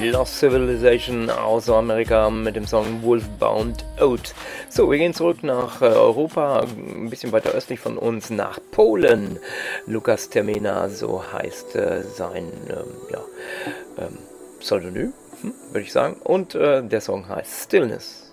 Lost Civilization aus Amerika mit dem Song Wolfbound Oat. So, wir gehen zurück nach Europa, ein bisschen weiter östlich von uns, nach Polen. Lukas Termina, so heißt sein Pseudonym, würde ich sagen. Und der Song heißt Stillness.